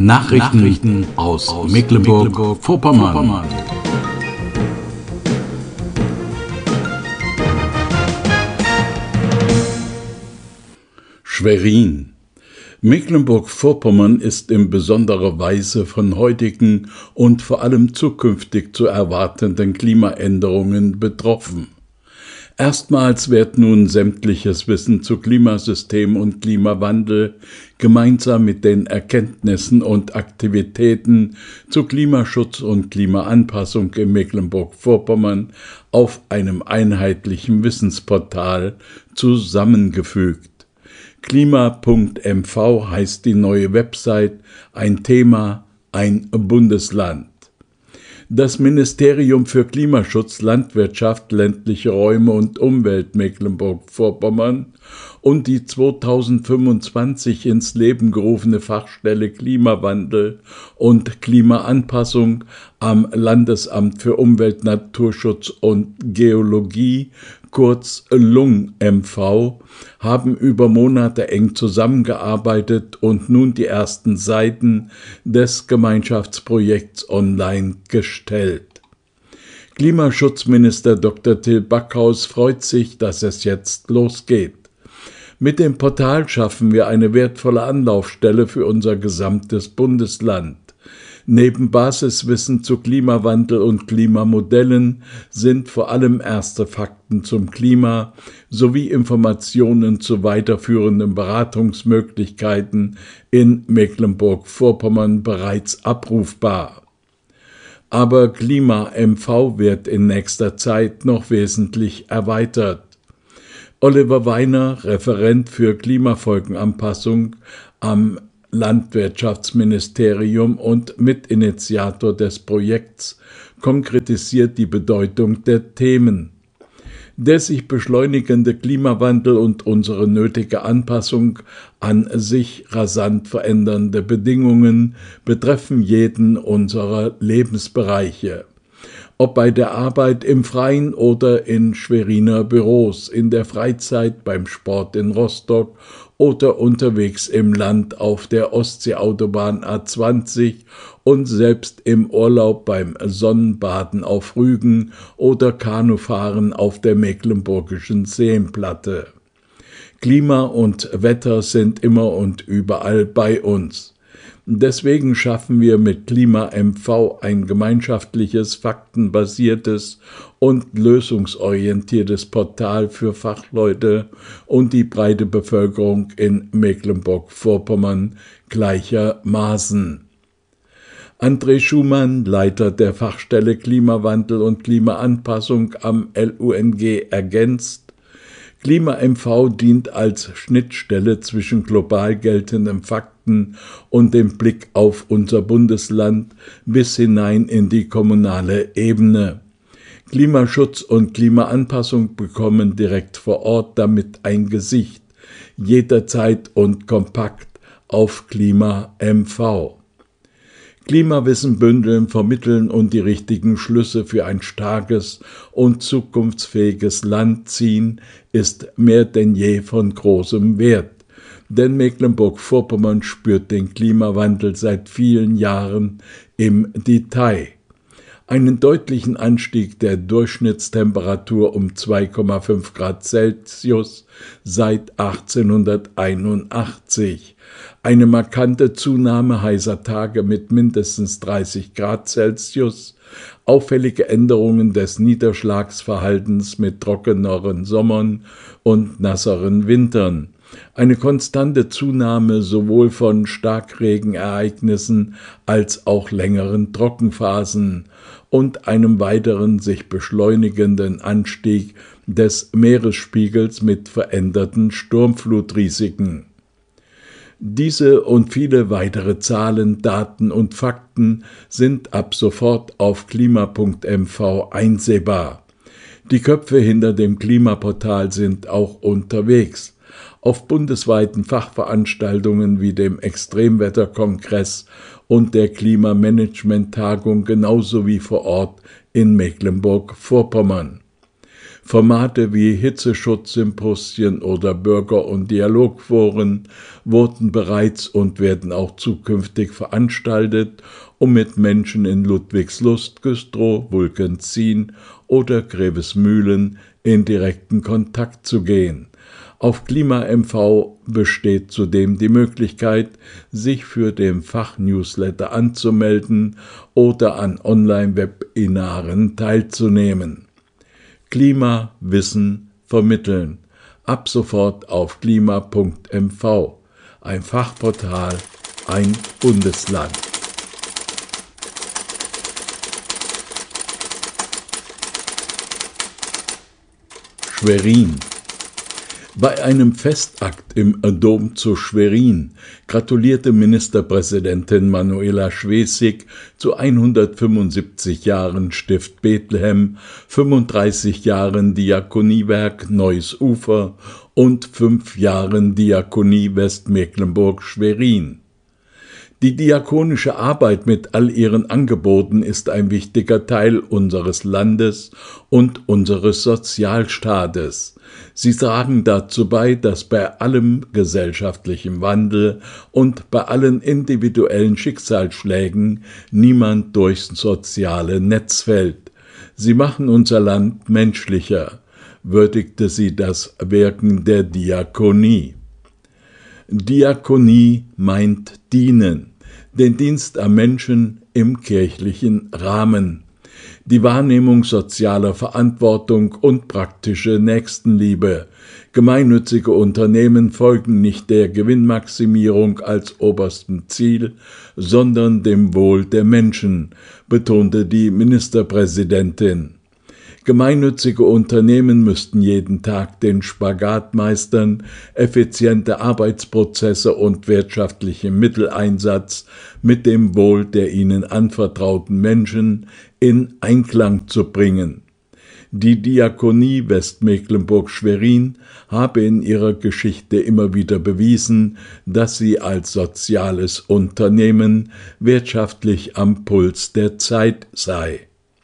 Nachrichten aus Mecklenburg-Vorpommern. Schwerin. Mecklenburg-Vorpommern ist in besonderer Weise von heutigen und vor allem zukünftig zu erwartenden Klimaänderungen betroffen. Erstmals wird nun sämtliches Wissen zu Klimasystem und Klimawandel gemeinsam mit den Erkenntnissen und Aktivitäten zu Klimaschutz und Klimaanpassung in Mecklenburg-Vorpommern auf einem einheitlichen Wissensportal zusammengefügt. Klima.mv heißt die neue Website, ein Thema, ein Bundesland. Das Ministerium für Klimaschutz, Landwirtschaft, ländliche Räume und Umwelt Mecklenburg-Vorpommern und die 2025 ins Leben gerufene Fachstelle Klimawandel und Klimaanpassung am Landesamt für Umwelt, Naturschutz und Geologie, kurz LUNG-MV, haben über Monate eng zusammengearbeitet und nun die ersten Seiten des Gemeinschaftsprojekts online gestellt. Klimaschutzminister Dr. Till Backhaus freut sich, dass es jetzt losgeht. Mit dem Portal schaffen wir eine wertvolle Anlaufstelle für unser gesamtes Bundesland. Neben Basiswissen zu Klimawandel und Klimamodellen sind vor allem erste Fakten zum Klima sowie Informationen zu weiterführenden Beratungsmöglichkeiten in Mecklenburg-Vorpommern bereits abrufbar. Aber Klima-MV wird in nächster Zeit noch wesentlich erweitert. Oliver Weiner, Referent für Klimafolgenanpassung am Landwirtschaftsministerium und Mitinitiator des Projekts, konkretisiert die Bedeutung der Themen. Der sich beschleunigende Klimawandel und unsere nötige Anpassung an sich rasant verändernde Bedingungen betreffen jeden unserer Lebensbereiche. Ob bei der Arbeit im Freien oder in Schweriner Büros, in der Freizeit, beim Sport in Rostock oder unterwegs im Land auf der Ostseeautobahn A20 und selbst im Urlaub beim Sonnenbaden auf Rügen oder Kanufahren auf der Mecklenburgischen Seenplatte. Klima und Wetter sind immer und überall bei uns. Deswegen schaffen wir mit Klima-MV ein gemeinschaftliches, faktenbasiertes und lösungsorientiertes Portal für Fachleute und die breite Bevölkerung in Mecklenburg-Vorpommern gleichermaßen. André Schumann, Leiter der Fachstelle Klimawandel und Klimaanpassung am LUNG, ergänzt: Klima-MV dient als Schnittstelle zwischen global geltenden Fakten und dem Blick auf unser Bundesland bis hinein in die kommunale Ebene. Klimaschutz und Klimaanpassung bekommen direkt vor Ort damit ein Gesicht, jederzeit und kompakt auf Klima-MV. Klimawissen bündeln, vermitteln und die richtigen Schlüsse für ein starkes und zukunftsfähiges Land ziehen, ist mehr denn je von großem Wert. Denn Mecklenburg-Vorpommern spürt den Klimawandel seit vielen Jahren im Detail. Einen deutlichen Anstieg der Durchschnittstemperatur um 2,5 Grad Celsius seit 1881. Eine markante Zunahme heißer Tage mit mindestens 30 Grad Celsius, auffällige Änderungen des Niederschlagsverhaltens mit trockeneren Sommern und nasseren Wintern, eine konstante Zunahme sowohl von Starkregenereignissen als auch längeren Trockenphasen und einem weiteren sich beschleunigenden Anstieg des Meeresspiegels mit veränderten Sturmflutrisiken. Diese und viele weitere Zahlen, Daten und Fakten sind ab sofort auf klima.mv einsehbar. Die Köpfe hinter dem Klimaportal sind auch unterwegs. Auf bundesweiten Fachveranstaltungen wie dem Extremwetterkongress und der Klimamanagement-Tagung genauso wie vor Ort in Mecklenburg-Vorpommern. Formate wie Hitzeschutzsymposien oder Bürger- und Dialogforen wurden bereits und werden auch zukünftig veranstaltet, um mit Menschen in Ludwigslust, Güstrow, Vulkenzien oder Grevesmühlen in direkten Kontakt zu gehen. Auf Klima-MV besteht zudem die Möglichkeit, sich für den Fachnewsletter anzumelden oder an Online-Webinaren teilzunehmen. Klima, Wissen, vermitteln. Ab sofort auf klima.mv. Ein Fachportal, ein Bundesland. Schwerin. Bei einem Festakt im Dom zu Schwerin gratulierte Ministerpräsidentin Manuela Schwesig zu 175 Jahren Stift Bethlehem, 35 Jahren Diakoniewerk Neues Ufer und 5 Jahren Diakonie Westmecklenburg-Schwerin. Die diakonische Arbeit mit all ihren Angeboten ist ein wichtiger Teil unseres Landes und unseres Sozialstaates. Sie tragen dazu bei, dass bei allem gesellschaftlichen Wandel und bei allen individuellen Schicksalsschlägen niemand durchs soziale Netz fällt. Sie machen unser Land menschlicher, würdigte sie das Wirken der Diakonie. Diakonie meint dienen, den Dienst am Menschen im kirchlichen Rahmen, die Wahrnehmung sozialer Verantwortung und praktische Nächstenliebe. Gemeinnützige Unternehmen folgen nicht der Gewinnmaximierung als oberstem Ziel, sondern dem Wohl der Menschen, betonte die Ministerpräsidentin. Gemeinnützige Unternehmen müssten jeden Tag den Spagat meistern, effiziente Arbeitsprozesse und wirtschaftlichen Mitteleinsatz mit dem Wohl der ihnen anvertrauten Menschen in Einklang zu bringen. Die Diakonie Westmecklenburg-Schwerin habe in ihrer Geschichte immer wieder bewiesen, dass sie als soziales Unternehmen wirtschaftlich am Puls der Zeit sei.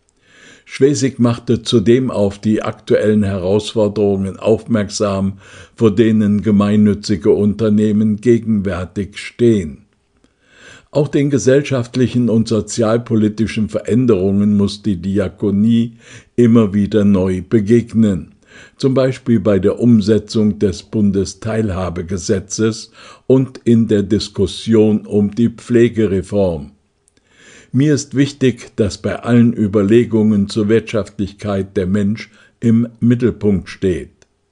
Schwesig machte zudem auf die aktuellen Herausforderungen aufmerksam, vor denen gemeinnützige Unternehmen gegenwärtig stehen. Auch den gesellschaftlichen und sozialpolitischen Veränderungen muss die Diakonie immer wieder neu begegnen, zum Beispiel bei der Umsetzung des Bundesteilhabegesetzes und in der Diskussion um die Pflegereform. Mir ist wichtig, dass bei allen Überlegungen zur Wirtschaftlichkeit der Mensch im Mittelpunkt steht.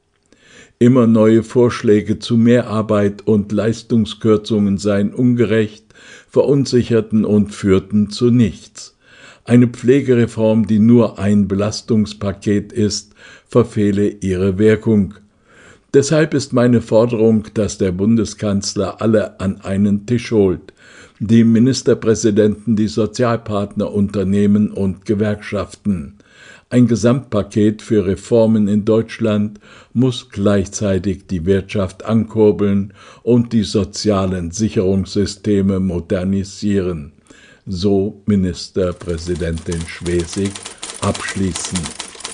Immer neue Vorschläge zu Mehrarbeit und Leistungskürzungen seien ungerecht, verunsicherten und führten zu nichts. Eine Pflegereform, die nur ein Belastungspaket ist, verfehle ihre Wirkung. Deshalb ist meine Forderung, dass der Bundeskanzler alle an einen Tisch holt, die Ministerpräsidenten, die Sozialpartner, Unternehmen und Gewerkschaften. Ein Gesamtpaket für Reformen in Deutschland muss gleichzeitig die Wirtschaft ankurbeln und die sozialen Sicherungssysteme modernisieren, so Ministerpräsidentin Schwesig abschließend.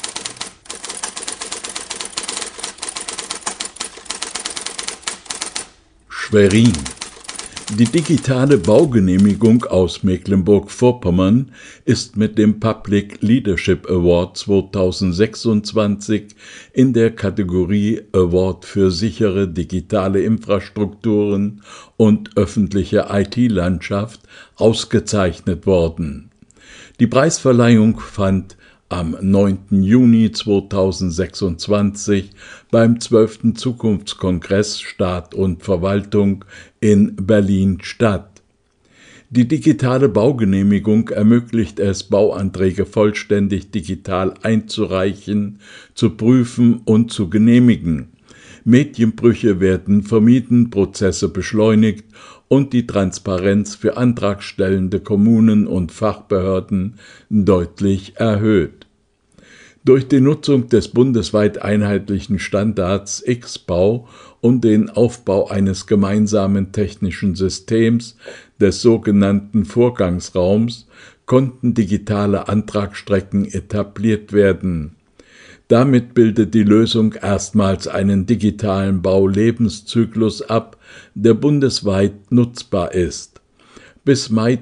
Schwerin. Die digitale Baugenehmigung aus Mecklenburg-Vorpommern ist mit dem Public Leadership Award 2026 in der Kategorie Award für sichere digitale Infrastrukturen und öffentliche IT-Landschaft ausgezeichnet worden. Die Preisverleihung fand am 9. Juni 2026 beim 12. Zukunftskongress Staat und Verwaltung in Berlin statt. Die digitale Baugenehmigung ermöglicht es, Bauanträge vollständig digital einzureichen, zu prüfen und zu genehmigen. Medienbrüche werden vermieden, Prozesse beschleunigt und die Transparenz für antragstellende Kommunen und Fachbehörden deutlich erhöht. Durch die Nutzung des bundesweit einheitlichen Standards X-Bau und den Aufbau eines gemeinsamen technischen Systems, des sogenannten Vorgangsraums, konnten digitale Antragsstrecken etabliert werden. Damit bildet die Lösung erstmals einen digitalen Baulebenszyklus ab, der bundesweit nutzbar ist. Bis Mai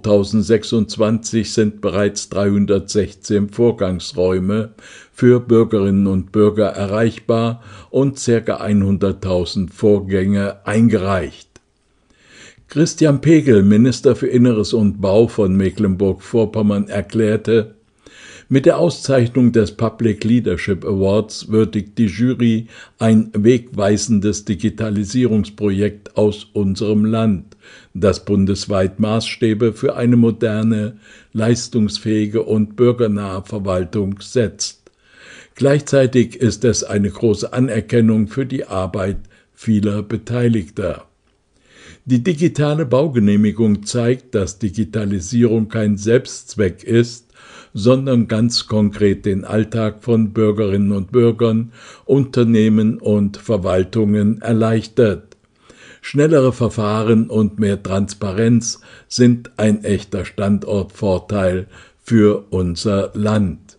2026 sind bereits 316 Vorgangsräume für Bürgerinnen und Bürger erreichbar und ca. 100.000 Vorgänge eingereicht. Christian Pegel, Minister für Inneres und Bau von Mecklenburg-Vorpommern, erklärte: Mit der Auszeichnung des Public Leadership Awards würdigt die Jury ein wegweisendes Digitalisierungsprojekt aus unserem Land, das bundesweit Maßstäbe für eine moderne, leistungsfähige und bürgernahe Verwaltung setzt. Gleichzeitig ist es eine große Anerkennung für die Arbeit vieler Beteiligter. Die digitale Baugenehmigung zeigt, dass Digitalisierung kein Selbstzweck ist, sondern ganz konkret den Alltag von Bürgerinnen und Bürgern, Unternehmen und Verwaltungen erleichtert. Schnellere Verfahren und mehr Transparenz sind ein echter Standortvorteil für unser Land.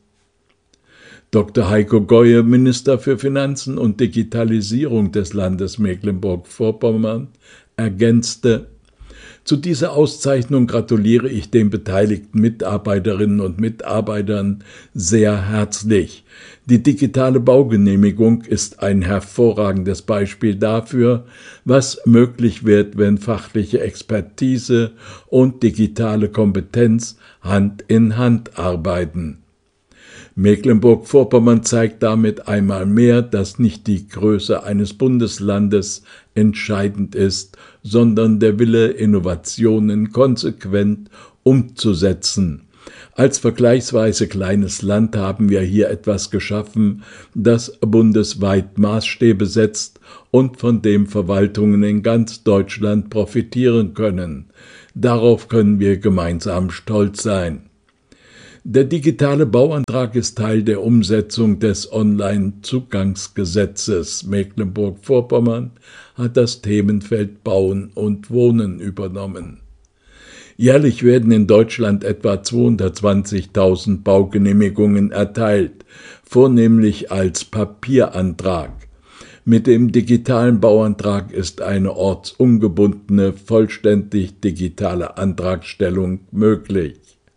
Dr. Heiko Goye, Minister für Finanzen und Digitalisierung des Landes Mecklenburg-Vorpommern, ergänzte: Zu dieser Auszeichnung gratuliere ich den beteiligten Mitarbeiterinnen und Mitarbeitern sehr herzlich. Die digitale Baugenehmigung ist ein hervorragendes Beispiel dafür, was möglich wird, wenn fachliche Expertise und digitale Kompetenz Hand in Hand arbeiten. Mecklenburg-Vorpommern zeigt damit einmal mehr, dass nicht die Größe eines Bundeslandes entscheidend ist, sondern der Wille, Innovationen konsequent umzusetzen. Als vergleichsweise kleines Land haben wir hier etwas geschaffen, das bundesweit Maßstäbe setzt und von dem Verwaltungen in ganz Deutschland profitieren können. Darauf können wir gemeinsam stolz sein. Der digitale Bauantrag ist Teil der Umsetzung des Online-Zugangsgesetzes. Mecklenburg-Vorpommern hat das Themenfeld Bauen und Wohnen übernommen. Jährlich werden in Deutschland etwa 220.000 Baugenehmigungen erteilt, vornehmlich als Papierantrag. Mit dem digitalen Bauantrag ist eine ortsungebundene, vollständig digitale Antragstellung möglich.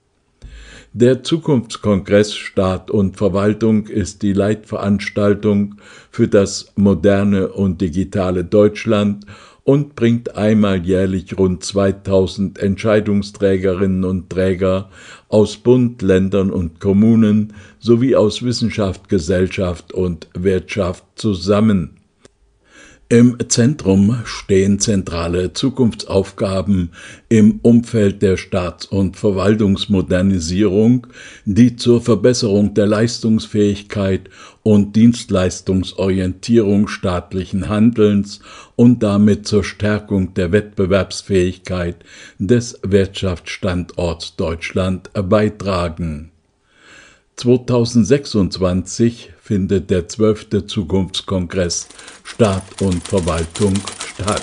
Der Zukunftskongress Staat und Verwaltung ist die Leitveranstaltung für das moderne und digitale Deutschland und bringt einmal jährlich rund 2000 Entscheidungsträgerinnen und Träger aus Bund, Ländern und Kommunen sowie aus Wissenschaft, Gesellschaft und Wirtschaft zusammen. Im Zentrum stehen zentrale Zukunftsaufgaben im Umfeld der Staats- und Verwaltungsmodernisierung, die zur Verbesserung der Leistungsfähigkeit und Dienstleistungsorientierung staatlichen Handelns und damit zur Stärkung der Wettbewerbsfähigkeit des Wirtschaftsstandorts Deutschland beitragen. 2026 findet der 12. Zukunftskongress Staat und Verwaltung statt.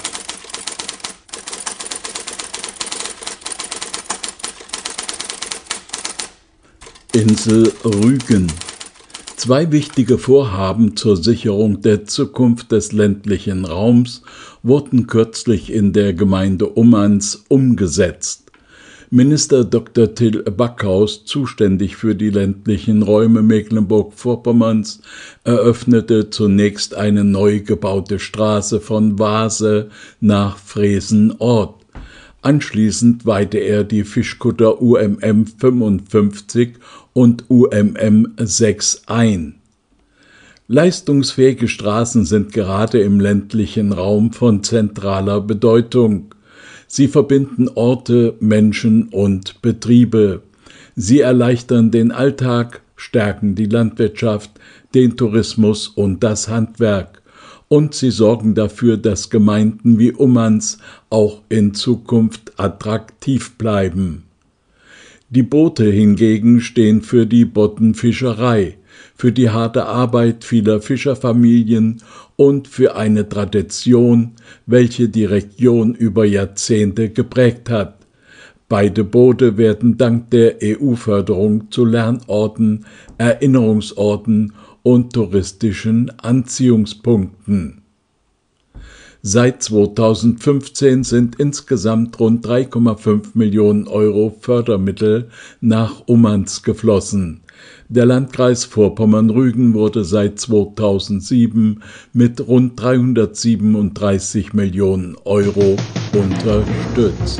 Insel Rügen. 2 wichtige Vorhaben zur Sicherung der Zukunft des ländlichen Raums wurden kürzlich in der Gemeinde Ummanz umgesetzt. Minister Dr. Till Backhaus, zuständig für die ländlichen Räume Mecklenburg-Vorpommerns, eröffnete zunächst eine neu gebaute Straße von Vase nach Fresenort. Anschließend weihte er die Fischkutter UMM 55 und UMM 6 ein. Leistungsfähige Straßen sind gerade im ländlichen Raum von zentraler Bedeutung. Sie verbinden Orte, Menschen und Betriebe. Sie erleichtern den Alltag, stärken die Landwirtschaft, den Tourismus und das Handwerk. Und sie sorgen dafür, dass Gemeinden wie Ummanz auch in Zukunft attraktiv bleiben. Die Boote hingegen stehen für die Bottenfischerei, für die harte Arbeit vieler Fischerfamilien und für eine Tradition, welche die Region über Jahrzehnte geprägt hat. Beide Boote werden dank der EU-Förderung zu Lernorten, Erinnerungsorten und touristischen Anziehungspunkten. Seit 2015 sind insgesamt rund 3,5 Millionen Euro Fördermittel nach Ummanz geflossen. Der Landkreis Vorpommern-Rügen wurde seit 2007 mit rund 337 Millionen Euro unterstützt.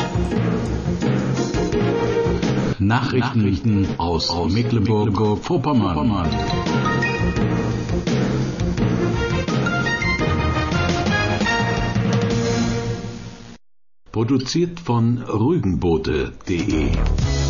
Nachrichten aus Mecklenburg-Vorpommern. Produziert von rügenbote.de